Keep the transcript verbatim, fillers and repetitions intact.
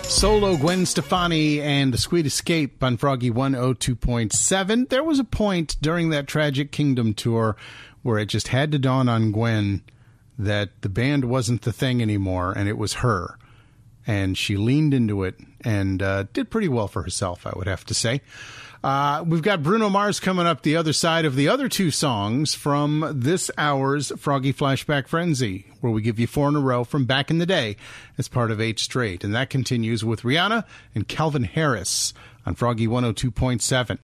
Solo, Gwen Stefani, and The Sweet Escape on Froggy one oh two point seven. There was a point during that Tragic Kingdom tour where it just had to dawn on Gwen that the band wasn't the thing anymore, and it was her. And she leaned into it and uh, did pretty well for herself, I would have to say. Uh, we've got Bruno Mars coming up the other side of the other two songs from this hour's Froggy Flashback Frenzy, where we give you four in a row from back in the day as part of Eight Straight. And that continues with Rihanna and Calvin Harris on Froggy one oh two point seven.